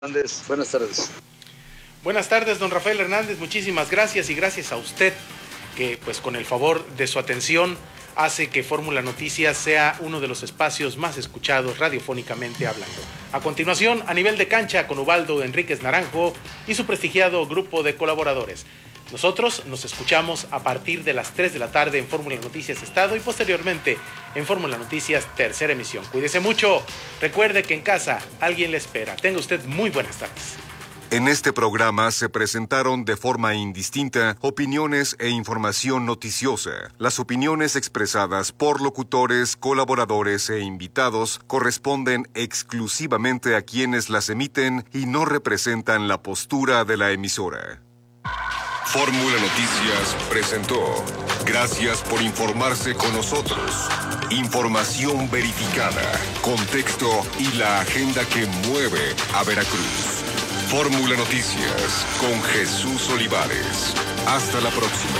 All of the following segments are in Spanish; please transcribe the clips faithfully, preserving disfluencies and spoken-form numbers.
Hernández, buenas tardes. Buenas tardes, don Rafael Hernández, muchísimas gracias y gracias a usted que pues con el favor de su atención hace que Fórmula Noticias sea uno de los espacios más escuchados radiofónicamente hablando. A continuación, a nivel de cancha con Ubaldo Enríquez Naranjo y su prestigiado grupo de colaboradores. Nosotros nos escuchamos a partir de las tres de la tarde en Fórmula Noticias Estado y posteriormente en Fórmula Noticias Tercera Emisión. Cuídese mucho, recuerde que en casa alguien le espera. Tenga usted muy buenas tardes. En este programa se presentaron de forma indistinta opiniones e información noticiosa. Las opiniones expresadas por locutores, colaboradores e invitados corresponden exclusivamente a quienes las emiten y no representan la postura de la emisora. Fórmula Noticias presentó. Gracias por informarse con nosotros. Información verificada, contexto y la agenda que mueve a Veracruz. Fórmula Noticias con Jesús Olivares. Hasta la próxima.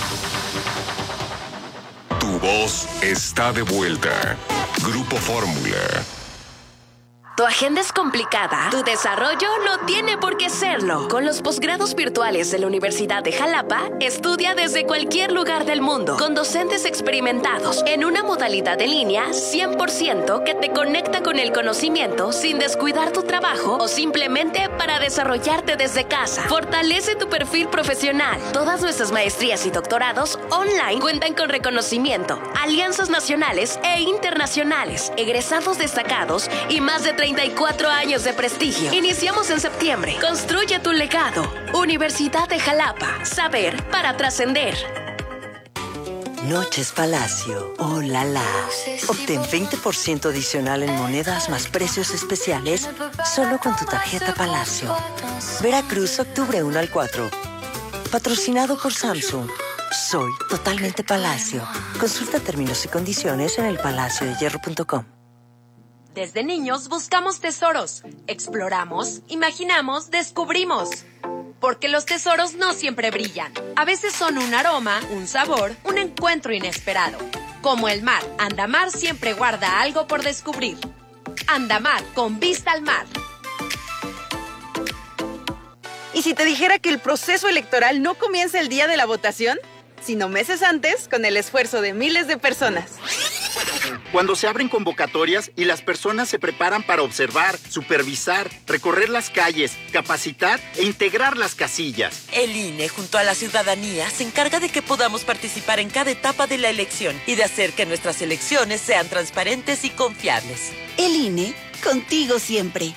Tu voz está de vuelta. Grupo Fórmula. ¿Tu agenda es complicada? ¿Tu desarrollo no tiene por qué serlo? Con los posgrados virtuales de la Universidad de Jalapa, estudia desde cualquier lugar del mundo, con docentes experimentados, en una modalidad en línea cien por ciento que te conecta con el conocimiento sin descuidar tu trabajo o simplemente para desarrollarte desde casa. Fortalece tu perfil profesional. Todas nuestras maestrías y doctorados online cuentan con reconocimiento, alianzas nacionales e internacionales, egresados destacados y más de treinta y cuatro años de prestigio. Iniciamos en septiembre. Construye tu legado. Universidad de Jalapa. Saber para trascender. Noches Palacio. ¡Oh, la, la! Obtén veinte por ciento adicional en monedas más precios especiales solo con tu tarjeta Palacio. Veracruz, octubre uno al cuatro. Patrocinado por Samsung. Soy totalmente Palacio. Consulta términos y condiciones en el palacio de hierro punto com. Desde niños buscamos tesoros, exploramos, imaginamos, descubrimos. Porque los tesoros no siempre brillan. A veces son un aroma, un sabor, un encuentro inesperado. Como el mar, Andamar siempre guarda algo por descubrir. Andamar, con vista al mar. ¿Y si te dijera que el proceso electoral no comienza el día de la votación, sino meses antes, con el esfuerzo de miles de personas? Cuando se abren convocatorias y las personas se preparan para observar, supervisar, recorrer las calles, capacitar e integrar las casillas. El I N E, junto a la ciudadanía, se encarga de que podamos participar en cada etapa de la elección y de hacer que nuestras elecciones sean transparentes y confiables. El I N E, contigo siempre.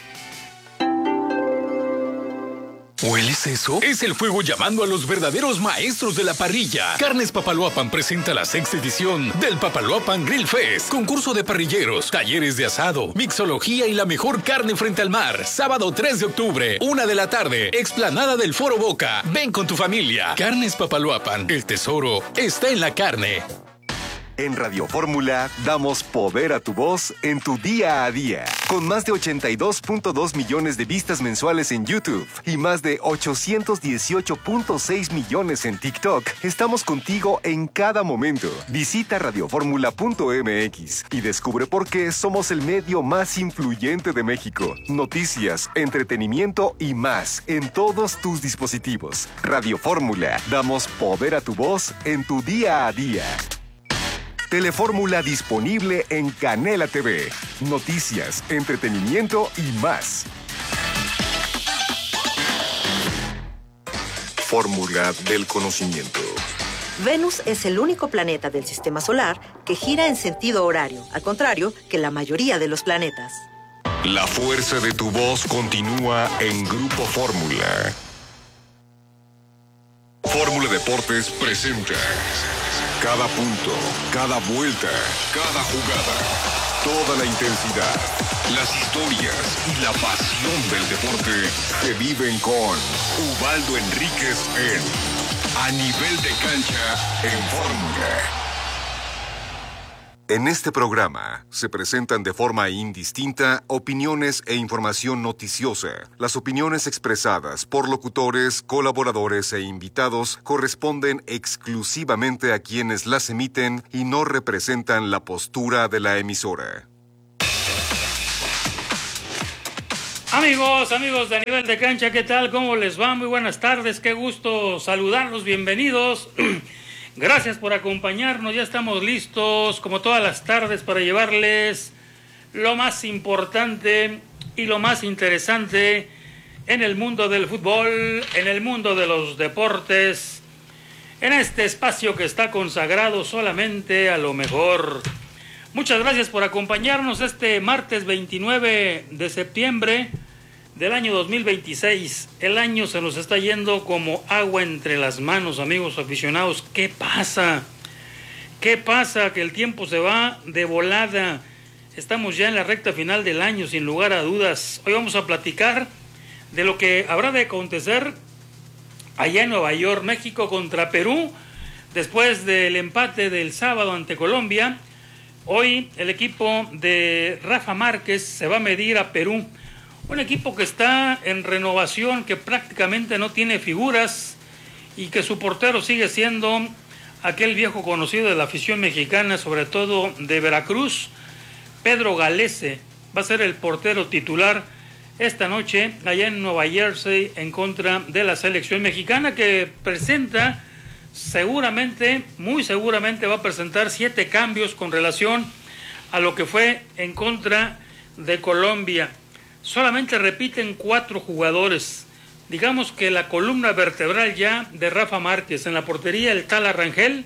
¿Hueles eso? Es el fuego llamando a los verdaderos maestros de la parrilla. Carnes Papaloapan presenta la sexta edición del Papaloapan Grill Fest. Concurso de parrilleros, talleres de asado, mixología y la mejor carne frente al mar. Sábado tres de octubre, una de la tarde, explanada del Foro Boca. Ven con tu familia. Carnes Papaloapan, el tesoro está en la carne. En Radio Fórmula damos poder a tu voz en tu día a día. Con más de ochenta y dos punto dos millones de vistas mensuales en YouTube y más de ochocientos dieciocho punto seis millones en TikTok, estamos contigo en cada momento. Visita radioformula punto m x y descubre por qué somos el medio más influyente de México. Noticias, entretenimiento y más en todos tus dispositivos. Radio Fórmula, damos poder a tu voz en tu día a día. Telefórmula disponible en Canela T V. Noticias, entretenimiento y más. Fórmula del conocimiento. Venus es el único planeta del sistema solar que gira en sentido horario, al contrario que la mayoría de los planetas. La fuerza de tu voz continúa en Grupo Fórmula. Fórmula Deportes presenta cada punto, cada vuelta, cada jugada, toda la intensidad, las historias y la pasión del deporte se viven con Ubaldo Enríquez en A Nivel de Cancha en Fórmula. En este programa se presentan de forma indistinta opiniones e información noticiosa. Las opiniones expresadas por locutores, colaboradores e invitados corresponden exclusivamente a quienes las emiten y no representan la postura de la emisora. Amigos, amigos de A Nivel de Cancha, ¿qué tal? ¿Cómo les va? Muy buenas tardes, qué gusto saludarlos, bienvenidos. Gracias por acompañarnos, ya estamos listos, como todas las tardes, para llevarles lo más importante y lo más interesante en el mundo del fútbol, en el mundo de los deportes, en este espacio que está consagrado solamente a lo mejor. Muchas gracias por acompañarnos este martes veintinueve de septiembre del año dos mil veintiséis. El año se nos está yendo como agua entre las manos, amigos aficionados. ¿Qué pasa? ¿Qué pasa? Que el tiempo se va de volada. Estamos ya en la recta final del año, sin lugar a dudas. Hoy vamos a platicar de lo que habrá de acontecer allá en Nueva York, México contra Perú, después del empate del sábado ante Colombia. Hoy el equipo de Rafa Márquez se va a medir a Perú, un equipo que está en renovación, que prácticamente no tiene figuras y que su portero sigue siendo aquel viejo conocido de la afición mexicana, sobre todo de Veracruz, Pedro Galese. Va a ser el portero titular esta noche allá en Nueva Jersey en contra de la selección mexicana, que presenta seguramente, muy seguramente va a presentar siete cambios con relación a lo que fue en contra de Colombia. Solamente repiten cuatro jugadores. Digamos que la columna vertebral ya de Rafa Márquez: en la portería el Tala Rangel,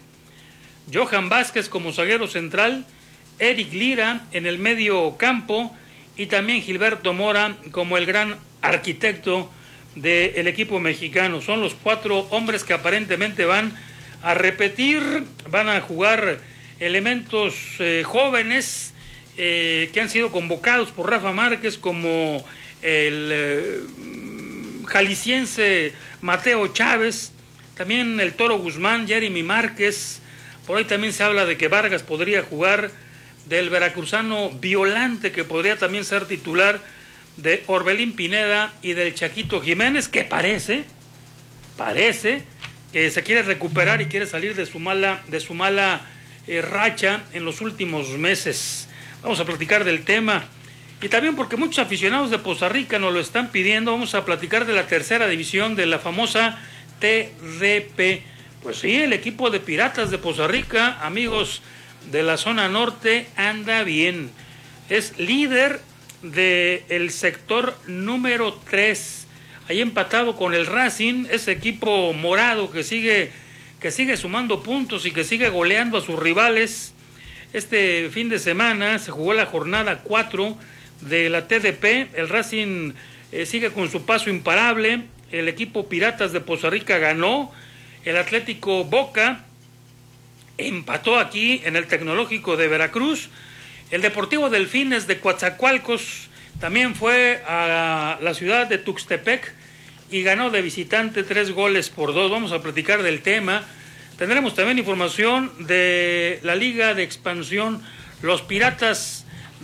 Johan Vázquez como zaguero central, Eric Lira en el medio campo y también Gilberto Mora como el gran arquitecto del equipo mexicano. Son los cuatro hombres que aparentemente van a repetir, van a jugar elementos eh, jóvenes eh, que han sido convocados por Rafa Márquez, como el eh, jalisciense Mateo Chávez, también el Toro Guzmán, Jeremy Márquez. Por ahí también se habla de que Vargas podría jugar, del veracruzano Violante, que podría también ser titular, de Orbelín Pineda y del Chaquito Jiménez, que parece, parece que se quiere recuperar y quiere salir de su mala, de su mala eh, racha en los últimos meses. Vamos a platicar del tema, y también porque muchos aficionados de Poza Rica nos lo están pidiendo, vamos a platicar de la tercera división, de la famosa T D P. Pues sí, el equipo de Piratas de Poza Rica, amigos de la zona norte, anda bien. Es líder del sector número tres, ahí empatado con el Racing, ese equipo morado que sigue, que sigue sumando puntos y que sigue goleando a sus rivales. Este fin de semana se jugó la jornada cuatro de la T D P, el Racing eh, sigue con su paso imparable, el equipo Piratas de Poza Rica ganó, el Atlético Boca empató aquí en el Tecnológico de Veracruz, el Deportivo Delfines de Coatzacoalcos también fue a la ciudad de Tuxtepec y ganó de visitante tres goles por dos. Vamos a platicar del tema. Tendremos también información de la Liga de Expansión. Los Piratas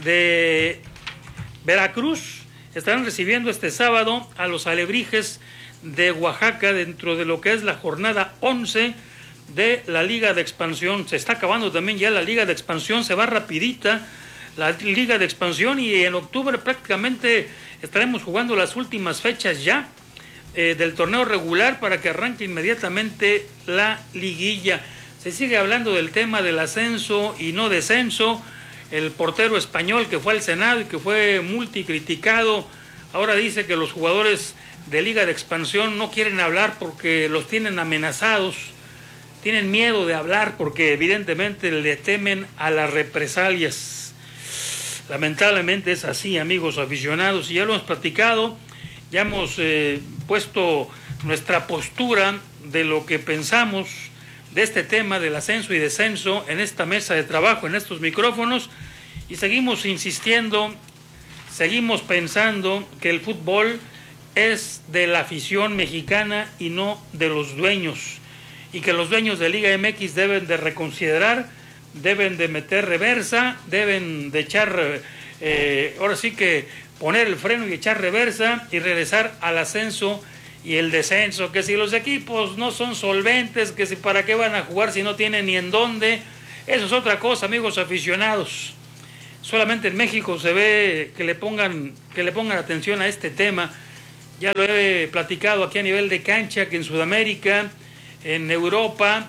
de Veracruz estarán recibiendo este sábado a los Alebrijes de Oaxaca dentro de lo que es la jornada once de la Liga de Expansión. Se está acabando también ya la Liga de Expansión, se va rapidita la Liga de Expansión, y en octubre prácticamente estaremos jugando las últimas fechas ya eh, del torneo regular para que arranque inmediatamente la liguilla. Se sigue hablando del tema del ascenso y no descenso. El portero español que fue al Senado y que fue multicriticado, ahora dice que los jugadores de Liga de Expansión no quieren hablar porque los tienen amenazados. Tienen miedo de hablar porque evidentemente le temen a las represalias. Lamentablemente es así, amigos aficionados, y ya lo hemos platicado, ya hemos eh, puesto nuestra postura de lo que pensamos de este tema del ascenso y descenso en esta mesa de trabajo, en estos micrófonos, y seguimos insistiendo, seguimos pensando que el fútbol es de la afición mexicana y no de los dueños, y que los dueños de Liga M X deben de reconsiderar, deben de meter reversa, deben de echar, eh, ahora sí que poner el freno y echar reversa y regresar al ascenso y el descenso, que si los equipos no son solventes, que si para qué van a jugar si no tienen ni en dónde. Eso es otra cosa, amigos aficionados. solamente en México se ve que le pongan, que le pongan atención a este tema. Ya lo he platicado aquí a nivel de cancha, que en Sudamérica, en Europa,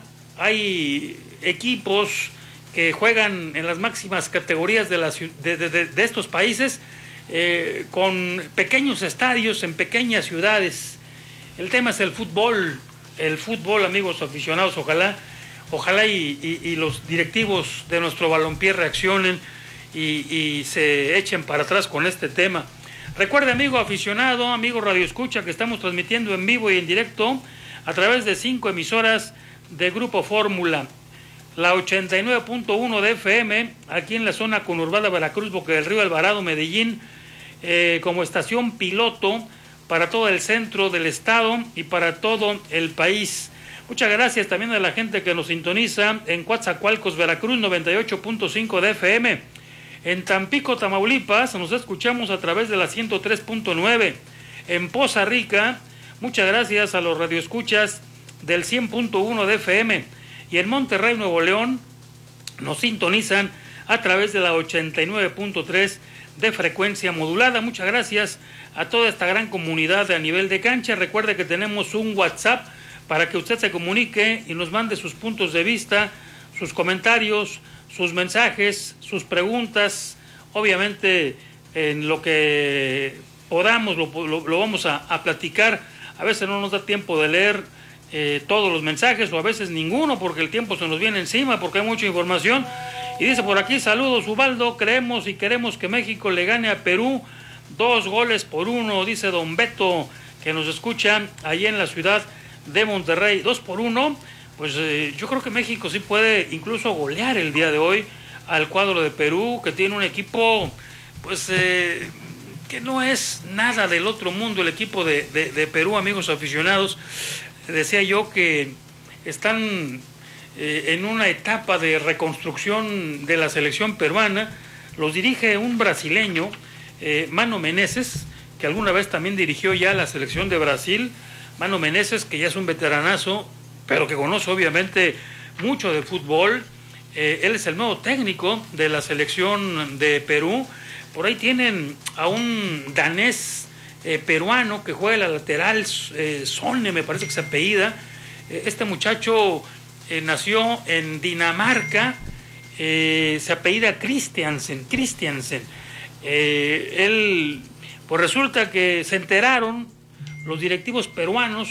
hay equipos que juegan en las máximas categorías de, la, de, de, de estos países, eh, con pequeños estadios en pequeñas ciudades. El tema es el fútbol, el fútbol, amigos aficionados, ojalá, ojalá y, y, y los directivos de nuestro balompié reaccionen y, y se echen para atrás con este tema. Recuerde, amigo aficionado, amigo radioescucha, que estamos transmitiendo en vivo y en directo a través de cinco emisoras de Grupo Fórmula. La ochenta y nueve punto uno de F M, aquí en la zona conurbada Veracruz, Boca del Río, Alvarado, Medellín, eh, como estación piloto para todo el centro del estado y para todo el país. Muchas gracias también a la gente que nos sintoniza en Coatzacoalcos, Veracruz, noventa y ocho punto cinco de F M. En Tampico, Tamaulipas, nos escuchamos a través de la ciento tres punto nueve. En Poza Rica, muchas gracias a los radioescuchas del cien punto uno de F M. Y en Monterrey, Nuevo León, nos sintonizan a través de la ochenta y nueve punto tres de frecuencia modulada. Muchas gracias a toda esta gran comunidad a nivel de cancha. Recuerde que tenemos un WhatsApp para que usted se comunique y nos mande sus puntos de vista, sus comentarios, sus mensajes, sus preguntas. Obviamente, en lo que podamos lo, lo, lo vamos a, a platicar. A veces no nos da tiempo de leer Eh, todos los mensajes, o a veces ninguno, porque el tiempo se nos viene encima, porque hay mucha información. Y dice por aquí: saludos Ubaldo, creemos y queremos que México le gane a Perú dos goles por uno, dice don Beto, que nos escucha allí en la ciudad de Monterrey. Dos por uno, pues eh, yo creo que México sí puede incluso golear el día de hoy al cuadro de Perú, que tiene un equipo pues eh, que no es nada del otro mundo, el equipo de, de, de Perú, amigos aficionados. Decía yo que están eh, en una etapa de reconstrucción de la selección peruana. Los dirige un brasileño, eh, Mano Menezes, que alguna vez también dirigió ya la selección de Brasil. Mano Menezes, que ya es un veteranazo, pero que conoce obviamente mucho de fútbol. Eh, él es el nuevo técnico de la selección de Perú. Por ahí tienen a un danés Eh, peruano que juega la lateral, eh, Sonne me parece que se apellida. Eh, este muchacho eh, nació en Dinamarca, eh, se apellida Christiansen, Christiansen. Eh, él, pues resulta que se enteraron los directivos peruanos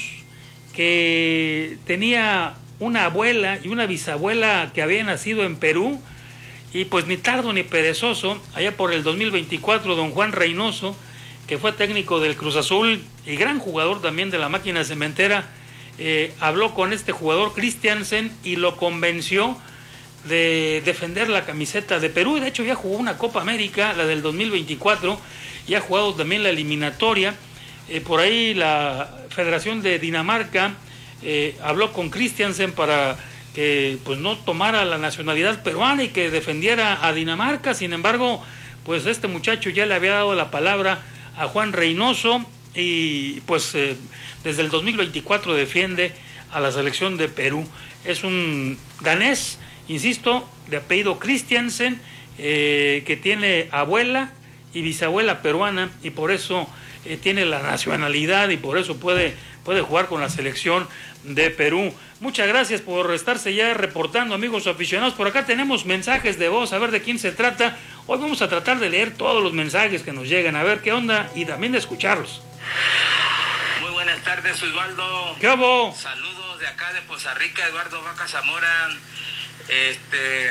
que tenía una abuela y una bisabuela que habían nacido en Perú, y pues ni tardo ni perezoso, allá por el dos mil veinticuatro, don Juan Reynoso, que fue técnico del Cruz Azul y gran jugador también de la máquina cementera, eh, habló con este jugador Christiansen y lo convenció de defender la camiseta de Perú. De hecho ya jugó una Copa América, la del dos mil veinticuatro, y ha jugado también la eliminatoria. Eh, por ahí la Federación de Dinamarca eh, habló con Christiansen para que pues no tomara la nacionalidad peruana y que defendiera a Dinamarca. Sin embargo, pues este muchacho ya le había dado la palabra a Juan Reynoso y pues eh, desde el dos mil veinticuatro defiende a la selección de Perú. Es un danés, insisto, de apellido Christiansen, eh, que tiene abuela y bisabuela peruana, y por eso eh, tiene la nacionalidad y por eso puede, puede jugar con la selección de Perú. Muchas gracias por estarse ya reportando, amigos aficionados. Por acá tenemos mensajes de voz, a ver de quién se trata. Hoy vamos a tratar de leer todos los mensajes que nos llegan, a ver qué onda, y también de escucharlos. Muy buenas tardes, Osvaldo. ¿Qué hubo? Saludos de acá de Poza Rica, Eduardo Vaca Zamora. Este...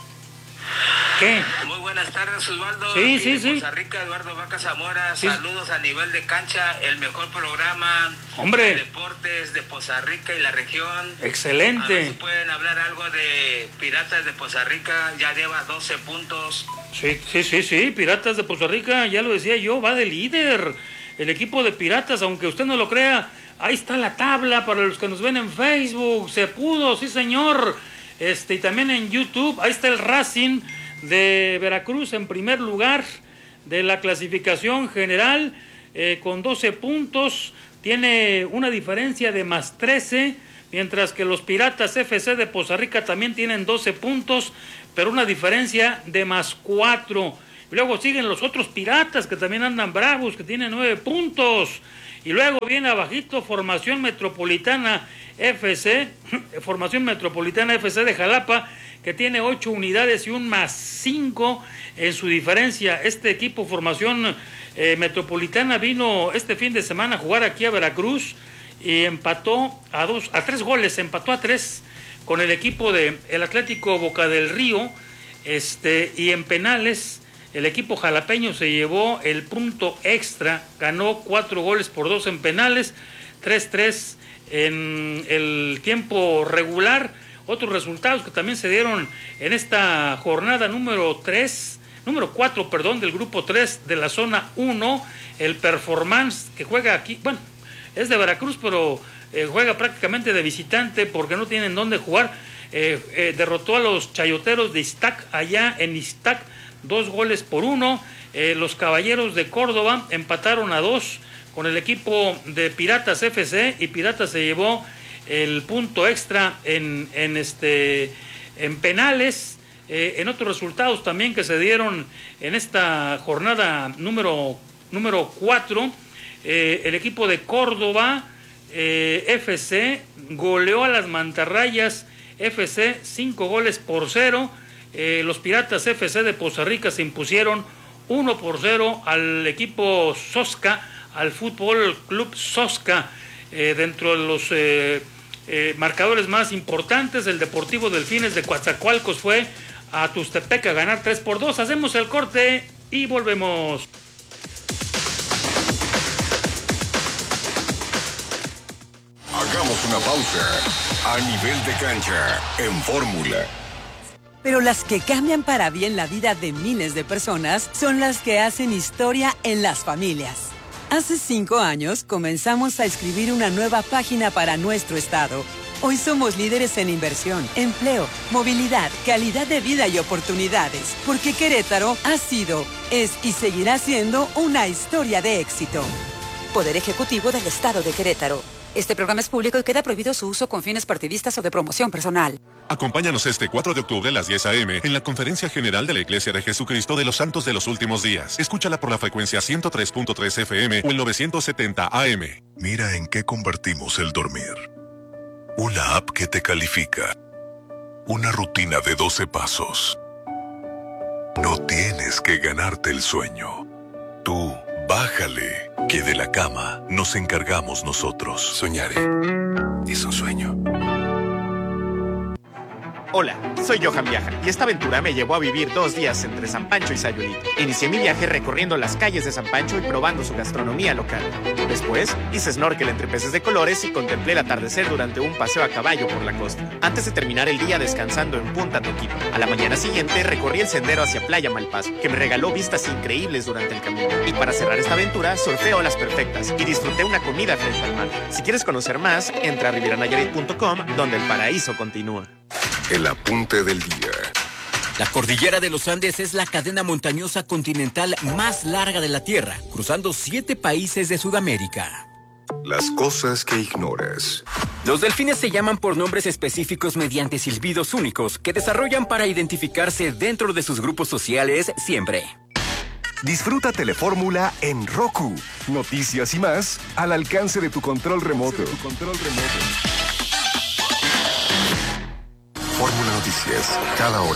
¿Qué? Muy buenas tardes, Osvaldo. Sí, Aquí sí, de sí. Poza Rica, Eduardo Vaca Zamora. Sí. Saludos a nivel de cancha, el mejor programa Hombre. de deportes de Poza Rica y la región. Excelente. A ver si pueden hablar algo de Piratas de Poza Rica, ya lleva doce puntos. Sí, sí, sí, sí, Piratas de Poza Rica, ya lo decía yo, va de líder. El equipo de Piratas, aunque usted no lo crea, ahí está la tabla para los que nos ven en Facebook. Se pudo, sí señor. Este, y también en YouTube, ahí está el Racing de Veracruz en primer lugar de la clasificación general, eh, con doce puntos, tiene una diferencia de más trece, mientras que los Piratas F C de Poza Rica también tienen doce puntos, pero una diferencia de más cuatro. Y luego siguen los otros Piratas que también andan bravos, que tienen nueve puntos. Y luego viene abajito Formación Metropolitana F C, Formación Metropolitana F C de Jalapa, que tiene ocho unidades y un más cinco en su diferencia. Este equipo Formación eh, Metropolitana vino este fin de semana a jugar aquí a Veracruz y empató a dos, a tres goles, empató a tres con el equipo de el Atlético Boca del Río, este, y en penales el equipo jalapeño se llevó el punto extra, ganó cuatro goles por dos en penales, tres tres en el tiempo regular. Otros resultados que también se dieron en esta jornada número tres, número cuatro, perdón, del grupo tres de la zona uno, el Performance, que juega aquí, bueno, es de Veracruz, pero eh, juega prácticamente de visitante porque no tienen dónde jugar. Eh, eh, derrotó a los Chayoteros de Iztac, allá en Iztac, dos goles por uno. Eh, los Caballeros de Córdoba empataron a dos con el equipo de Piratas F C y Piratas se llevó el punto extra en, en, este, en penales. Eh, en otros resultados también que se dieron en esta jornada número, número cuatro, eh, el equipo de Córdoba eh, F C goleó a las Mantarrayas F C cinco goles por cero. Eh, los Piratas F C de Poza Rica se impusieron uno por cero al equipo Sosca, al Fútbol Club Sosca. Eh, dentro de los eh, eh, marcadores más importantes, el Deportivo Delfines de Coatzacoalcos fue a Tustepec a ganar tres por dos. Hacemos el corte y volvemos. Hagamos una pausa. A nivel de cancha, en Fórmula. Pero las que cambian para bien la vida de miles de personas son las que hacen historia en las familias. Hace cinco años comenzamos a escribir una nueva página para nuestro estado. Hoy somos líderes en inversión, empleo, movilidad, calidad de vida y oportunidades, porque Querétaro ha sido, es y seguirá siendo una historia de éxito. Poder Ejecutivo del Estado de Querétaro. Este programa es público y queda prohibido su uso con fines partidistas o de promoción personal. Acompáñanos este cuatro de octubre a las diez a eme en la Conferencia General de la Iglesia de Jesucristo de los Santos de los Últimos Días. Escúchala por la frecuencia ciento tres punto tres efe eme o el novecientos setenta a eme. Mira en qué convertimos el dormir. Una app que te califica. Una rutina de doce pasos. No tienes que ganarte el sueño. Tú, bájale, que de la cama nos encargamos nosotros. Soñaré. Es un sueño. Hola, soy Johan Viaja y esta aventura me llevó a vivir dos días entre San Pancho y Sayulito. Inicié mi viaje recorriendo las calles de San Pancho y probando su gastronomía local. Después, hice snorkel entre peces de colores y contemplé el atardecer durante un paseo a caballo por la costa. Antes de terminar el día descansando en Punta Toquito. A la mañana siguiente recorrí el sendero hacia Playa Malpaso, que me regaló vistas increíbles durante el camino. Y para cerrar esta aventura, surfé olas perfectas y disfruté una comida frente al mar. Si quieres conocer más, entra a riviera nayarit punto com, donde el paraíso continúa. El apunte del día. La cordillera de los Andes es la cadena montañosa continental más larga de la Tierra, cruzando siete países de Sudamérica. Las cosas que ignoras. Los delfines se llaman por nombres específicos mediante silbidos únicos que desarrollan para identificarse dentro de sus grupos sociales siempre. Disfruta Telefórmula en Roku. Noticias y más al alcance de tu control remoto. Tu control remoto. Fórmula Noticias, cada hora.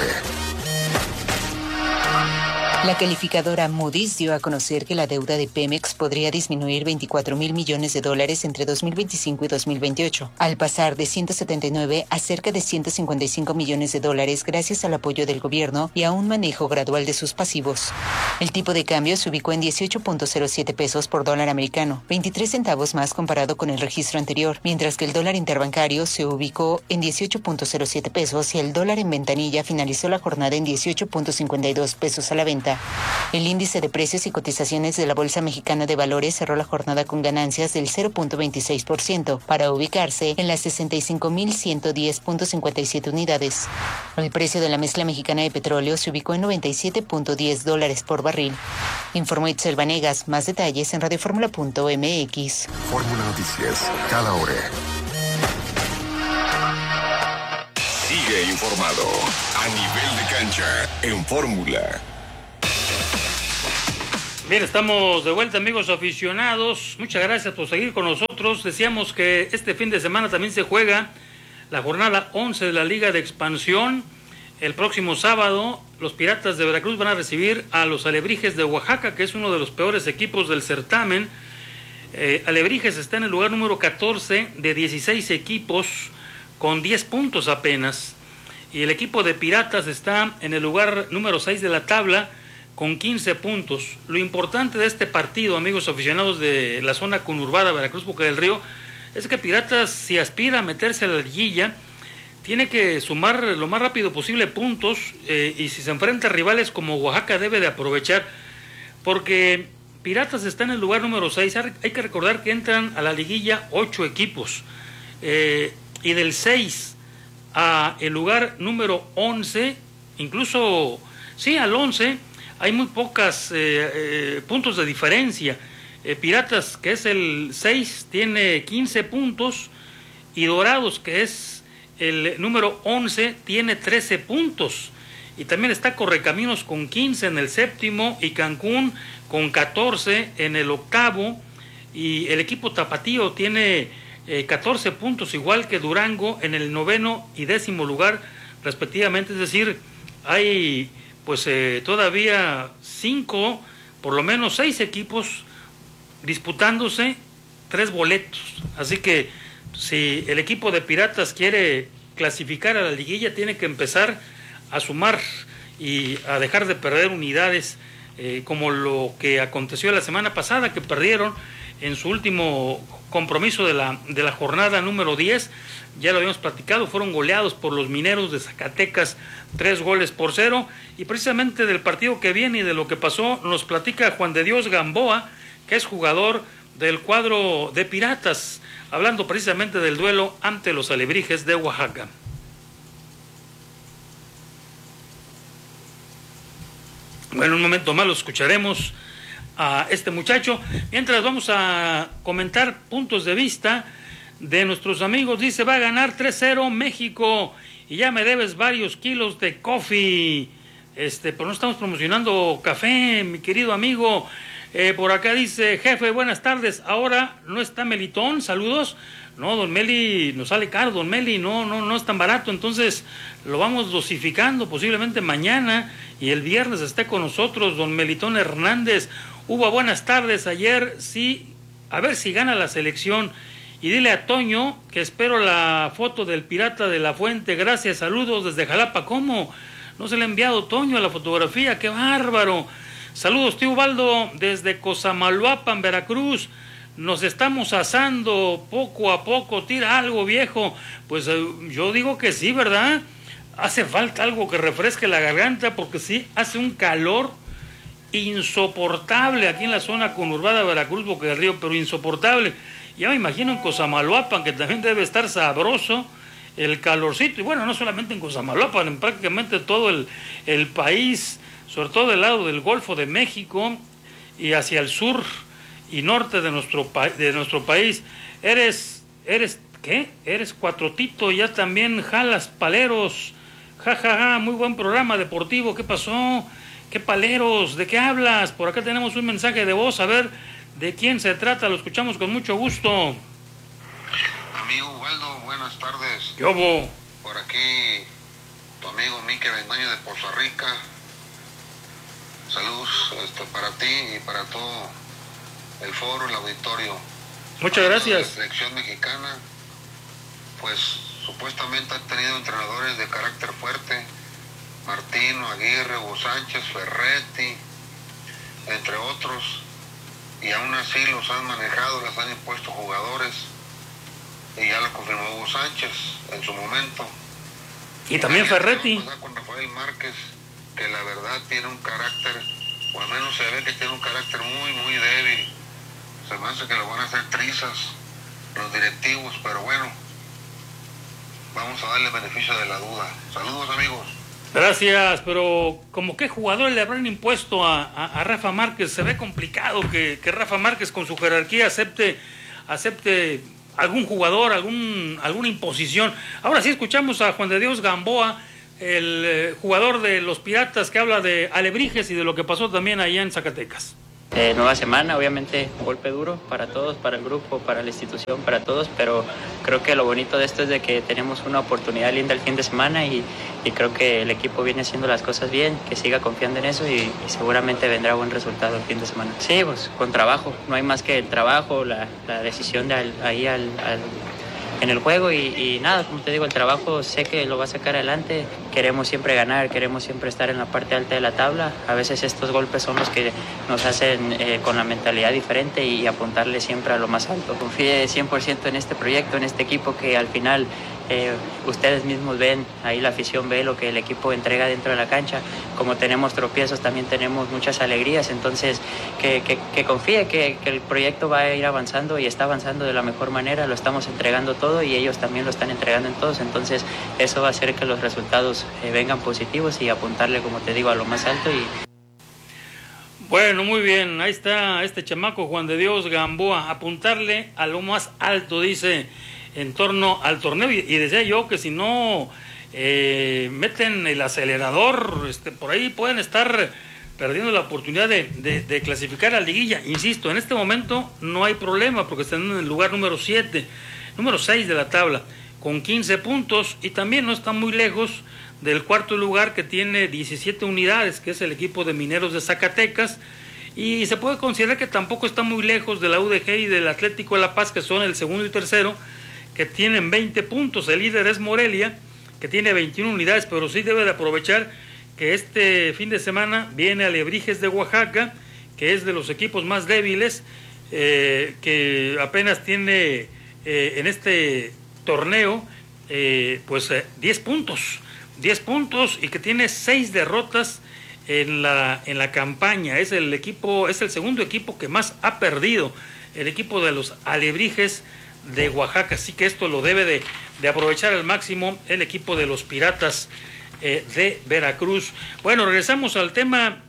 La calificadora Moody's dio a conocer que la deuda de Pemex podría disminuir veinticuatro mil millones de dólares entre dos mil veinticinco y dos mil veintiocho, al pasar de ciento setenta y nueve a cerca de ciento cincuenta y cinco millones de dólares gracias al apoyo del gobierno y a un manejo gradual de sus pasivos. El tipo de cambio se ubicó en dieciocho punto cero siete pesos por dólar americano, veintitrés centavos más comparado con el registro anterior, mientras que el dólar interbancario se ubicó en dieciocho punto cero siete pesos y el dólar en ventanilla finalizó la jornada en dieciocho punto cincuenta y dos pesos a la venta. El índice de precios y cotizaciones de la Bolsa Mexicana de Valores cerró la jornada con ganancias del cero punto veintiséis por ciento para ubicarse en las sesenta y cinco mil ciento diez punto cincuenta y siete unidades. El precio de la mezcla mexicana de petróleo se ubicó en noventa y siete punto diez dólares por barril. Informó Itzel Vanegas. Más detalles en radioformula punto eme equis. Fórmula Noticias, cada hora. Sigue informado a nivel de cancha en Fórmula. Bien, estamos de vuelta, amigos aficionados. Muchas gracias por seguir con nosotros. Decíamos que este fin de semana también se juega la jornada once de la Liga de Expansión. El próximo sábado, los Piratas de Veracruz van a recibir a los Alebrijes de Oaxaca, que es uno de los peores equipos del certamen. Eh, Alebrijes está en el lugar número catorce de dieciséis equipos, con diez puntos apenas. Y el equipo de Piratas está en el lugar número seis de la tabla, con quince puntos. Lo importante de este partido, amigos aficionados de la zona conurbada Veracruz Boca del Río, es que Piratas, si aspira a meterse a la liguilla, tiene que sumar lo más rápido posible puntos, eh, y si se enfrenta a rivales como Oaxaca debe de aprovechar, porque Piratas está en el lugar número seis. Hay que recordar que entran a la liguilla ocho equipos, eh, y del seis a el lugar número once, incluso sí al once, hay muy pocas eh, eh, puntos de diferencia. Eh, Piratas, que es el seis, tiene quince puntos, y Dorados, que es el número once, tiene trece puntos. Y también está Correcaminos con quince en el séptimo, y Cancún con catorce en el octavo, y el equipo Tapatío tiene eh, catorce puntos, igual que Durango, en el noveno y décimo lugar respectivamente. Es decir, hay pues eh, todavía cinco, por lo menos seis equipos disputándose tres boletos. Así que si el equipo de Piratas quiere clasificar a la liguilla, tiene que empezar a sumar y a dejar de perder unidades, eh, como lo que aconteció la semana pasada, que perdieron en su último compromiso de la, de la jornada número diez. Ya lo habíamos platicado, fueron goleados por los Mineros de Zacatecas, tres goles por cero. Y precisamente del partido que viene y de lo que pasó, nos platica Juan de Dios Gamboa, que es jugador del cuadro de Piratas, hablando precisamente del duelo ante los Alebrijes de Oaxaca. Bueno, un momento más lo escucharemos a este muchacho. Mientras vamos a comentar puntos de vista de nuestros amigos. Dice, va a ganar tres cero México y ya me debes varios kilos de coffee. Este, pero no estamos promocionando café, mi querido amigo. Eh, por acá dice, jefe, buenas tardes. Ahora no está Melitón, saludos. No, don Meli, nos sale caro, don Meli, no, no, no es tan barato. Entonces lo vamos dosificando, posiblemente mañana y el viernes esté con nosotros don Melitón Hernández. Hugo, buenas tardes. Ayer sí, a ver si gana la selección. Y dile a Toño que espero la foto del Pirata de la Fuente. Gracias, saludos desde Jalapa. ¿Cómo? No se le ha enviado Toño la fotografía, qué bárbaro. Saludos, tío Ubaldo, desde Cosamaloapan, Veracruz. Nos estamos asando poco a poco. Tira algo, viejo. Pues eh, yo digo que sí, ¿verdad? Hace falta algo que refresque la garganta, porque sí, hace un calor insoportable aquí en la zona conurbada de Veracruz, Boca del Río, pero insoportable. Ya me imagino en Cosamaloapan, que también debe estar sabroso el calorcito. Y bueno, no solamente en Cosamaloapan, en prácticamente todo el, el país, sobre todo del lado del Golfo de México y hacia el sur y norte de nuestro, de nuestro país. Eres, eres, ¿qué? Eres cuatrotito, ya también jalas paleros. Ja, ja, ja, muy buen programa deportivo. ¿Qué pasó? ¿Qué paleros? ¿De qué hablas? Por acá tenemos un mensaje de voz, a ver de quién se trata, lo escuchamos con mucho gusto. Amigo Ubaldo, buenas tardes. ¿Qué hubo? Por aquí, tu amigo Mike Bendaño de Poza Rica. Saludos este, para ti y para todo el foro, el auditorio. Muchas gracias. La selección mexicana, pues supuestamente ha tenido entrenadores de carácter fuerte. Martino, Aguirre, Hugo Sánchez, Ferretti, entre otros. Y aún así los han manejado, les han impuesto jugadores. Y ya lo confirmó Hugo Sánchez en su momento. Y también y Ferretti. Con Rafael Márquez, que la verdad tiene un carácter, o al menos se ve que tiene un carácter muy, muy débil. Se me hace que lo van a hacer trizas los directivos, pero bueno, vamos a darle beneficio de la duda. Saludos, amigos. Gracias, pero ¿como qué jugador le habrán impuesto a, a, a Rafa Márquez? Se ve complicado que, que Rafa Márquez con su jerarquía acepte, acepte algún jugador, algún, alguna imposición. Ahora sí escuchamos a Juan de Dios Gamboa, el eh, jugador de los Piratas, que habla de Alebrijes y de lo que pasó también allá en Zacatecas. Eh, nueva semana, obviamente un golpe duro para todos, para el grupo, para la institución, para todos, pero creo que lo bonito de esto es de que tenemos una oportunidad linda el fin de semana y, y creo que el equipo viene haciendo las cosas bien, que siga confiando en eso y, y seguramente vendrá buen resultado el fin de semana. Sí, pues con trabajo, no hay más que el trabajo, la, la decisión de al, ahí al, al en el juego y, y nada, como te digo, el trabajo sé que lo va a sacar adelante, queremos siempre ganar, queremos siempre estar en la parte alta de la tabla, a veces estos golpes son los que nos hacen eh, con la mentalidad diferente y, y apuntarle siempre a lo más alto. Confíe cien por ciento en este proyecto, en este equipo que al final eh, ustedes mismos ven, ahí la afición ve lo que el equipo entrega dentro de la cancha, como tenemos tropiezos también tenemos muchas alegrías, entonces que, que, que confíe que, que el proyecto va a ir avanzando y está avanzando de la mejor manera, lo estamos entregando todo y ellos también lo están entregando en todos, entonces eso va a hacer que los resultados eh, vengan positivos y apuntarle, como te digo, a lo más alto. Y bueno, muy bien, ahí está este chamaco Juan de Dios Gamboa, apuntarle a lo más alto, dice, en torno al torneo, y, y decía yo que si no eh, meten el acelerador, este, por ahí pueden estar perdiendo la oportunidad de, de, de clasificar a la liguilla. Insisto, en este momento no hay problema porque están en el lugar número siete, número seis de la tabla, con quince puntos, y también no está muy lejos del cuarto lugar que tiene diecisiete unidades, que es el equipo de Mineros de Zacatecas, y se puede considerar que tampoco está muy lejos de la U D G y del Atlético de La Paz, que son el segundo y tercero, que tienen veinte puntos. El líder es Morelia, que tiene veintiuna unidades, pero sí debe de aprovechar que este fin de semana viene Alebrijes de Oaxaca, que es de los equipos más débiles, eh, que apenas tiene eh, en este torneo eh, pues eh, diez puntos, diez puntos, y que tiene seis derrotas en la, en la campaña. Es el equipo, es el segundo equipo que más ha perdido, el equipo de los Alebrijes de Oaxaca, así que esto lo debe de, de aprovechar al máximo el equipo de los Piratas eh, de Veracruz. Bueno, regresamos al tema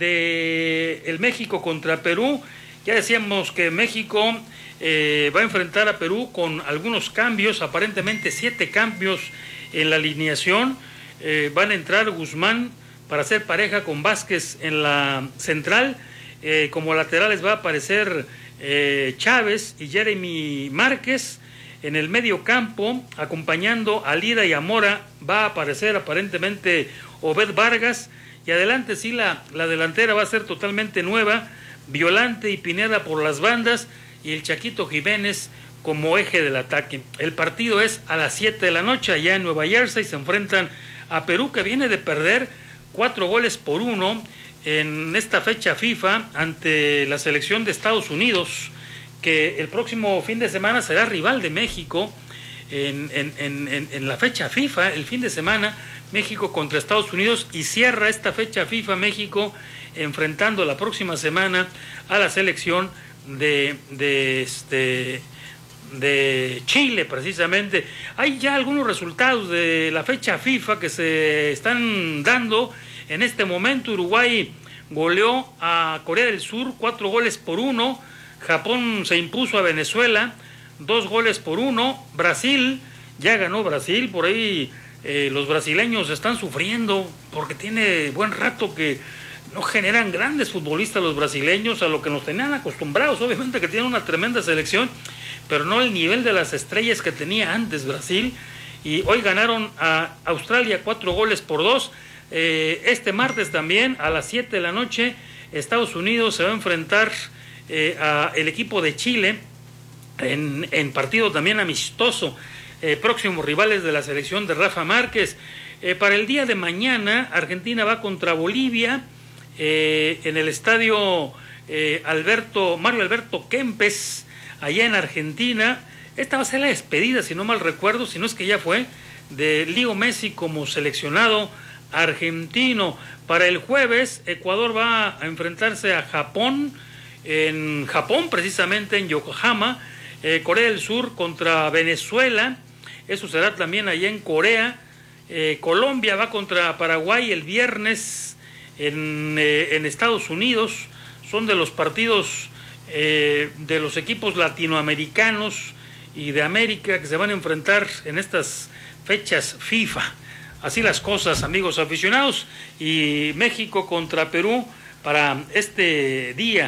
de el México contra Perú. Ya decíamos que México eh, va a enfrentar a Perú con algunos cambios, aparentemente siete cambios en la alineación. Eh, van a entrar Guzmán para hacer pareja con Vázquez en la central. Eh, como laterales va a aparecer Eh, Chávez y Jeremy Márquez. En el medio campo, acompañando a Lira y a Mora, va a aparecer aparentemente Obed Vargas, y adelante sí la, la delantera va a ser totalmente nueva, Violante y Pineda por las bandas y el Chaquito Jiménez como eje del ataque. El partido es a las siete de la noche allá en Nueva Jersey, se enfrentan a Perú, que viene de perder cuatro goles por uno en esta fecha FIFA ante la selección de Estados Unidos, que el próximo fin de semana será rival de México en, en, en, en la fecha FIFA, el fin de semana México contra Estados Unidos, y cierra esta fecha FIFA México enfrentando la próxima semana a la selección de, de, este, de Chile precisamente. Hay ya algunos resultados de la fecha FIFA que se están dando. En este momento Uruguay goleó a Corea del Sur cuatro goles por uno, Japón se impuso a Venezuela dos goles por uno, Brasil, ya ganó Brasil, por ahí eh, los brasileños están sufriendo porque tiene buen rato que no generan grandes futbolistas los brasileños, a lo que nos tenían acostumbrados, obviamente que tienen una tremenda selección, pero no el nivel de las estrellas que tenía antes Brasil, y hoy ganaron a Australia cuatro goles por dos. Eh, este martes también a las siete de la noche Estados Unidos se va a enfrentar eh, a el equipo de Chile en, en partido también amistoso, eh, próximos rivales de la selección de Rafa Márquez. Eh, para el día de mañana Argentina va contra Bolivia eh, en el estadio eh, Alberto Mario Alberto Kempes allá en Argentina. Esta va a ser la despedida, si no mal recuerdo, si no es que ya fue, de Leo Messi como seleccionado argentino. Para el jueves Ecuador va a enfrentarse a Japón en Japón, precisamente en Yokohama. eh, Corea del Sur contra Venezuela, eso será también allá en Corea. eh, Colombia va contra Paraguay el viernes en, eh, en Estados Unidos. Son de los partidos eh, de los equipos latinoamericanos y de América que se van a enfrentar en estas fechas FIFA. Así las cosas, amigos aficionados. Y México contra Perú para este día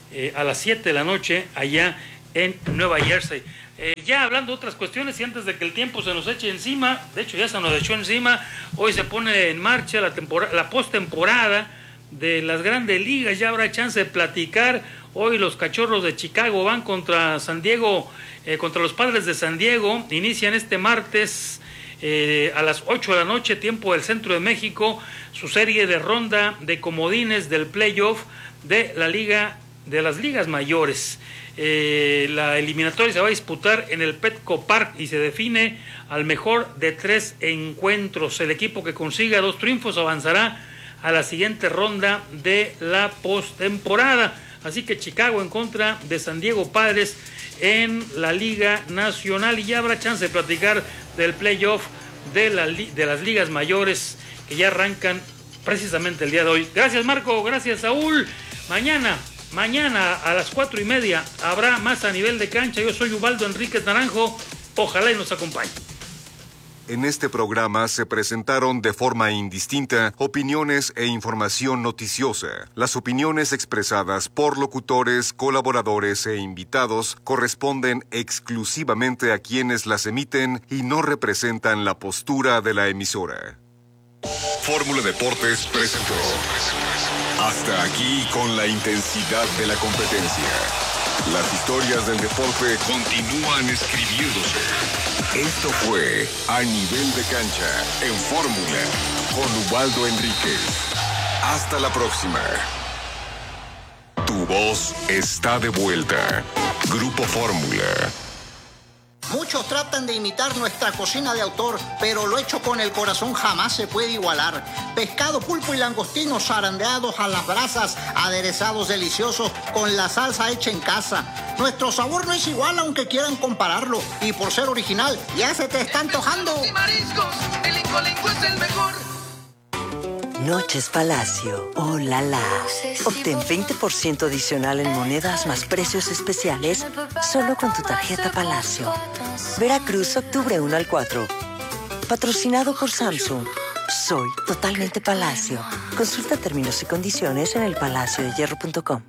eh, a las siete de la noche allá en Nueva Jersey. Eh, ya hablando de otras cuestiones y antes de que el tiempo se nos eche encima, de hecho ya se nos echó encima, hoy se pone en marcha la, tempora- la postemporada de las grandes ligas, ya habrá chance de platicar. Hoy los Cachorros de Chicago van contra San Diego, eh, contra los Padres de San Diego, inician este martes eh, a las ocho de la noche, tiempo del centro de México, su serie de ronda de comodines del playoff de la liga, de las ligas mayores. Eh, la eliminatoria se va a disputar en el Petco Park y se define al mejor de tres encuentros. El equipo que consiga dos triunfos avanzará a la siguiente ronda de la postemporada. Así que Chicago en contra de San Diego Padres en la Liga Nacional, y ya habrá chance de platicar del playoff de, la, de las ligas mayores que ya arrancan precisamente el día de hoy. Gracias Marco, gracias Saúl. Mañana Mañana a las cuatro y media habrá más a nivel de cancha. Yo soy Ubaldo Enríquez Naranjo. Ojalá y nos acompañe. En este programa se presentaron de forma indistinta opiniones e información noticiosa. Las opiniones expresadas por locutores, colaboradores e invitados corresponden exclusivamente a quienes las emiten y no representan la postura de la emisora. Fórmula Deportes presentó. Hasta aquí con la intensidad de la competencia. Las historias del deporte continúan escribiéndose. Esto fue A Nivel de Cancha en Fórmula con Ubaldo Enríquez. Hasta la próxima. Tu voz está de vuelta. Grupo Fórmula. Muchos tratan de imitar nuestra cocina de autor, pero lo hecho con el corazón jamás se puede igualar. Pescado, pulpo y langostinos zarandeados a las brasas, aderezados deliciosos con la salsa hecha en casa. Nuestro sabor no es igual aunque quieran compararlo, y por ser original ya se te está antojando. Y mariscos, el Lingo Lingo es el mejor. Noches Palacio. ¡Oh, la la! Obtén veinte por ciento adicional en monedas más precios especiales solo con tu tarjeta Palacio. Veracruz, octubre uno al cuatro. Patrocinado por Samsung. Soy totalmente Palacio. Consulta términos y condiciones en el palacio de hierro punto com.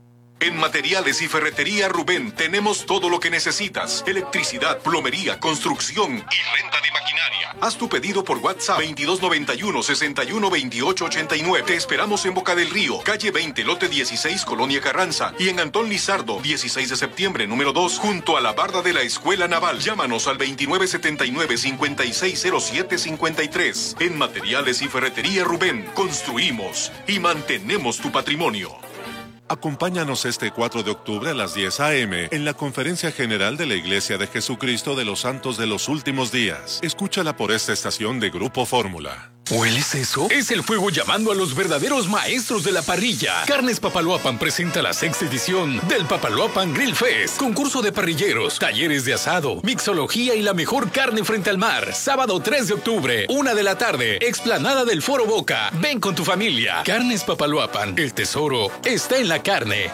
En Materiales y Ferretería Rubén tenemos todo lo que necesitas. Electricidad, plomería, construcción y renta de maquinaria. Haz tu pedido por WhatsApp veintidós noventa y uno, sesenta y uno, veintiocho ochenta y nueve. Te esperamos en Boca del Río, calle veinte, lote dieciséis, Colonia Carranza. Y en Antón Lizardo, dieciséis de septiembre, número dos, junto a la barda de la Escuela Naval. Llámanos al veintinueve setenta y nueve, cincuenta y seis cero siete cincuenta y tres. En Materiales y Ferretería Rubén, construimos y mantenemos tu patrimonio. Acompáñanos este cuatro de octubre a las diez a eme en la Conferencia General de la Iglesia de Jesucristo de los Santos de los Últimos Días. Escúchala por esta estación de Grupo Fórmula. ¿Hueles eso? Es el fuego llamando a los verdaderos maestros de la parrilla. Carnes Papaloapan presenta la sexta edición del Papaloapan Grill Fest. Concurso de parrilleros, talleres de asado, mixología y la mejor carne frente al mar. Sábado tres de octubre, una de la tarde, explanada del Foro Boca. Ven con tu familia. Carnes Papaloapan, el tesoro está en la carne.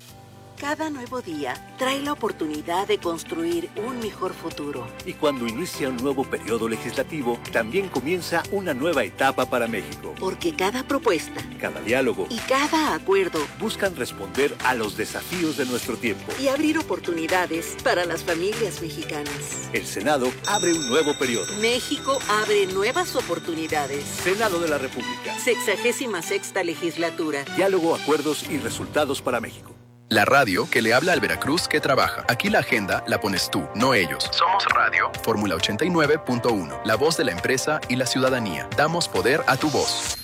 Cada nuevo día trae la oportunidad de construir un mejor futuro. Y cuando inicia un nuevo periodo legislativo, también comienza una nueva etapa para México. Porque cada propuesta, cada diálogo y cada acuerdo buscan responder a los desafíos de nuestro tiempo y abrir oportunidades para las familias mexicanas. El Senado abre un nuevo periodo. México abre nuevas oportunidades. Senado de la República. Sexagésima sexta legislatura. Diálogo, acuerdos y resultados para México. La radio que le habla al Veracruz que trabaja. Aquí la agenda la pones tú, no ellos. Somos Radio. Fórmula ochenta y nueve punto uno. La voz de la empresa y la ciudadanía. Damos poder a tu voz.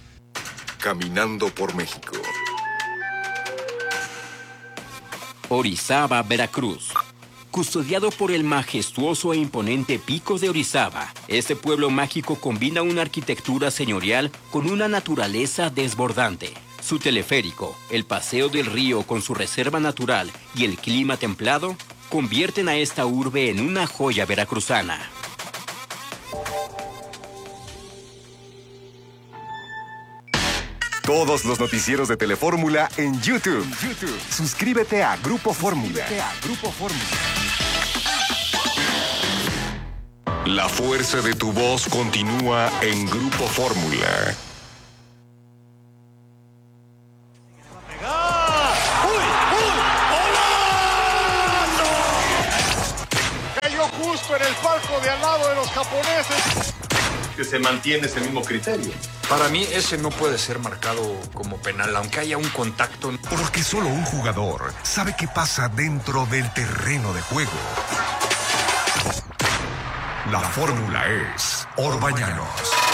Caminando por México. Orizaba, Veracruz. Custodiado por el majestuoso e imponente Pico de Orizaba, este pueblo mágico combina una arquitectura señorial con una naturaleza desbordante. Su teleférico, el paseo del río con su reserva natural y el clima templado convierten a esta urbe en una joya veracruzana. Todos los noticieros de Telefórmula en YouTube. YouTube. Suscríbete a Grupo Fórmula. Grupo Fórmula. La fuerza de tu voz continúa en Grupo Fórmula. ¡Uy! ¡Uy! cayó justo en el palco de al lado de los japoneses. Que se mantiene ese mismo criterio. Para mí ese no puede ser marcado como penal, aunque haya un contacto. Porque solo un jugador sabe qué pasa dentro del terreno de juego. La fórmula es Orbañanos.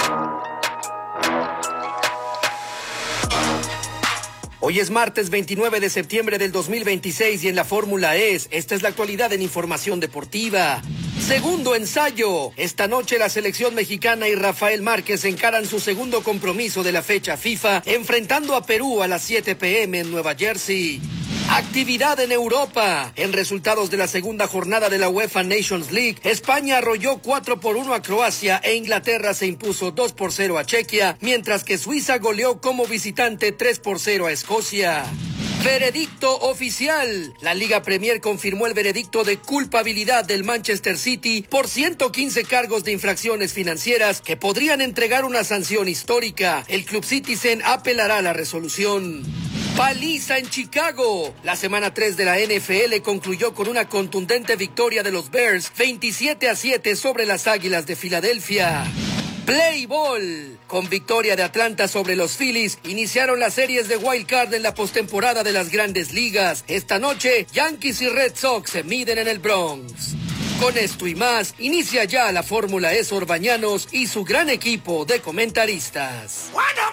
Hoy es martes veintinueve de septiembre del dos mil veintiséis y en la Fórmula E, esta es la actualidad en información deportiva. Segundo ensayo. Esta noche la selección mexicana y Rafael Márquez encaran su segundo compromiso de la fecha FIFA, enfrentando a Perú a las siete pe eme en Nueva Jersey. Actividad en Europa. En resultados de la segunda jornada de la UEFA Nations League, España arrolló cuatro por uno a Croacia e Inglaterra se impuso dos por cero a Chequia, mientras que Suiza goleó como visitante tres por cero a Escocia. Veredicto oficial. La Liga Premier confirmó el veredicto de culpabilidad del Manchester City por ciento quince cargos de infracciones financieras que podrían entregar una sanción histórica. El Club Citizen apelará la resolución. Paliza en Chicago. La semana tres de la N F L concluyó con una contundente victoria de los Bears, veintisiete a siete sobre las Águilas de Filadelfia. Play Ball. Con victoria de Atlanta sobre los Phillies, iniciaron las series de Wild Card en la postemporada de las Grandes Ligas. Esta noche, Yankees y Red Sox se miden en el Bronx. Con esto y más, inicia ya la Fórmula E Orbañanos y su gran equipo de comentaristas. ¡Bueno!